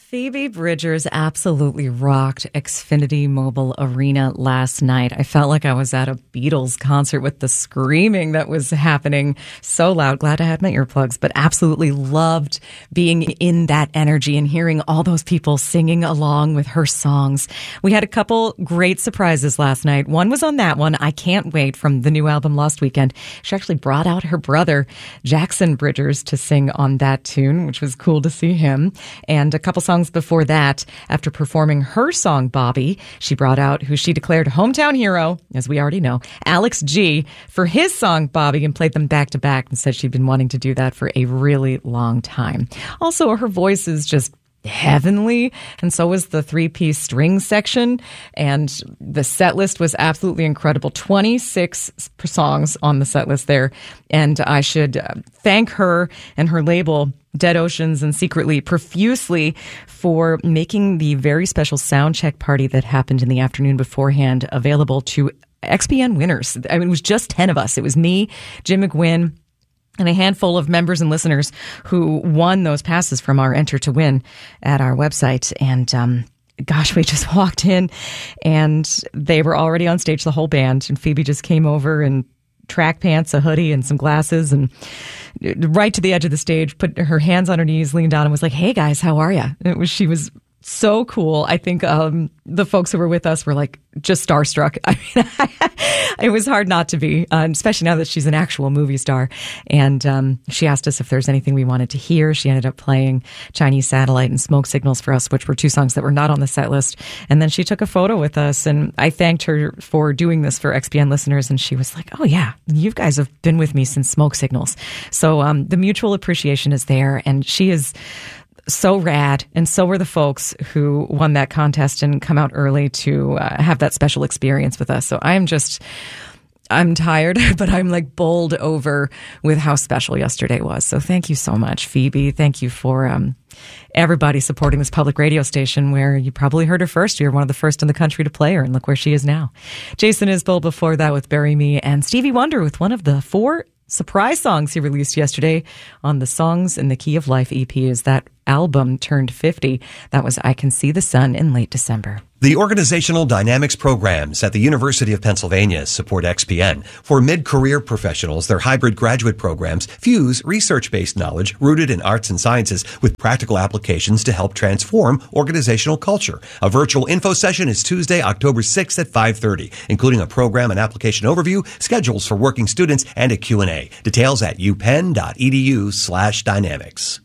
Phoebe Bridgers absolutely rocked Xfinity Mobile Arena last night. I felt like I was at a Beatles concert with the screaming that was happening so loud. Glad I had my earplugs, but absolutely loved being in that energy and hearing all those people singing along with her songs. We had a couple great surprises last night. One was on that one, I Can't Wait, from the new album Lost Weekend. She actually brought out her brother, Jackson Bridgers, to sing on that tune, which was cool to see him. And a couple songs before that, after performing her song Bobby, she brought out who she declared hometown hero, as we already know, Alex G, for his song Bobby, and played them back to back and said she'd been wanting to do that for a really long time. Also, her voice is just heavenly, and so was the three-piece string section, and the set list was absolutely incredible. 26 songs on the set list there, and I should thank her and her label, Dead Oceans and Secretly, profusely for making the very special sound check party that happened in the afternoon beforehand available to XPN winners. I mean, it was just 10 of us. It was me, Jim McGuinn, and a handful of members and listeners who won those passes from our Enter to Win at our website. And gosh, we just walked in and they were already on stage, the whole band. And Phoebe just came over in track pants, a hoodie, and some glasses, and right to the edge of the stage, put her hands on her knees, leaned down, and was like, "Hey guys, how are you?" She was so cool. I think the folks who were with us were like just starstruck. I mean, it was hard not to be, especially now that she's an actual movie star. And she asked us if there's anything we wanted to hear. She ended up playing Chinese Satellite and Smoke Signals for us, which were two songs that were not on the set list. And then she took a photo with us, and I thanked her for doing this for XPN listeners. And she was like, "Oh yeah, you guys have been with me since Smoke Signals." So the mutual appreciation is there, and she is so rad, and so were the folks who won that contest and come out early to have that special experience with us. So I'm tired, but I'm like bowled over with how special yesterday was. So thank you so much, Phoebe. Thank you for everybody supporting this public radio station where you probably heard her first. You're one of the first in the country to play her, and look where she is now. Jason Isbell before that with Bury Me, and Stevie Wonder with one of the 4 surprise songs he released yesterday on the Songs in the Key of Life EP as that album turned 50. That was I Can See the Sun in late December. The Organizational Dynamics programs at the University of Pennsylvania support XPN. For mid-career professionals, their hybrid graduate programs fuse research-based knowledge rooted in arts and sciences with practical applications to help transform organizational culture. A virtual info session is Tuesday, October 6th at 5:30, including a program and application overview, schedules for working students, and a Q&A. Details at upenn.edu/dynamics.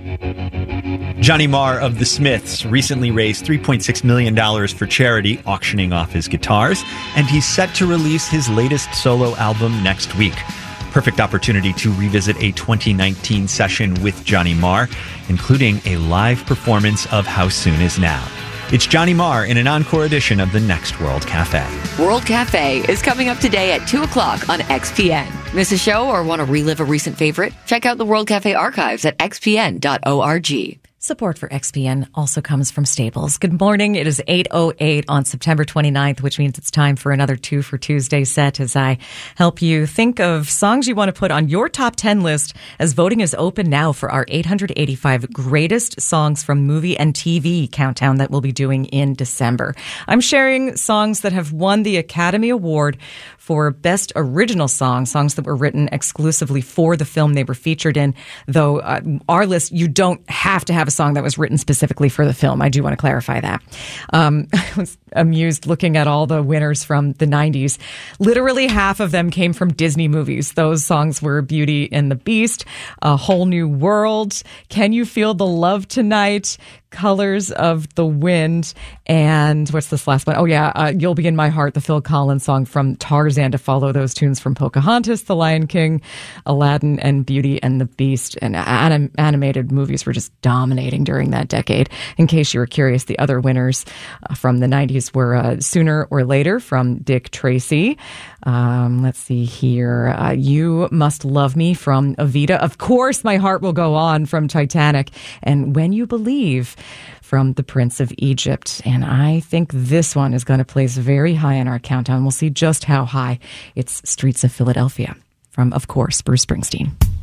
Johnny Marr of The Smiths recently raised $3.6 million for charity, auctioning off his guitars, and he's set to release his latest solo album next week. Perfect opportunity to revisit a 2019 session with Johnny Marr, including a live performance of How Soon Is Now. It's Johnny Marr in an encore edition of the Next World Cafe. World Cafe is coming up today at 2 o'clock on XPN. Miss a show or want to relive a recent favorite? Check out the World Cafe archives at xpn.org. Support for XPN also comes from Staples. Good morning. It is 8:08 on September 29th, which means it's time for another 2 for Tuesday set as I help you think of songs you want to put on your top 10 list, as voting is open now for our 885 greatest songs from movie and TV countdown that we'll be doing in December. I'm sharing songs that have won the Academy Award for Best Original Song, songs that were written exclusively for the film they were featured in, though our list, you don't have to have a song that was written specifically for the film. I do want to clarify that. I was amused looking at all the winners from the 90s. Literally half of them came from Disney movies. Those songs were Beauty and the Beast, A Whole New World, Can You Feel the Love Tonight, Colors of the Wind, and what's this last one? Oh yeah, You'll Be in My Heart, the Phil Collins song from Tarzan, to follow those tunes from Pocahontas, The Lion King, Aladdin, and Beauty and the Beast. And animated movies were just dominating during that decade. In case you were curious, the other winners from the 90s were Sooner or Later from Dick Tracy. Let's see here. You Must Love Me from Evita. Of course, My Heart Will Go On from Titanic. And When You Believe from The Prince of Egypt. And I think this one is going to place very high in our countdown. We'll see just how high. It's Streets of Philadelphia from, of course, Bruce Springsteen.